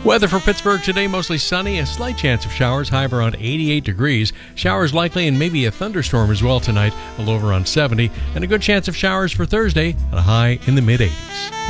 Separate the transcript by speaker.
Speaker 1: Weather for Pittsburgh today, mostly sunny, a slight chance of showers, high of around 88 degrees. Showers likely and maybe a thunderstorm as well tonight, a low of around 70, and a good chance of showers for Thursday, at a high in the mid-80s.